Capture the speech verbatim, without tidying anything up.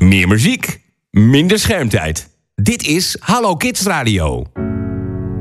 Meer muziek, minder schermtijd. Dit is Hallo Kids Radio.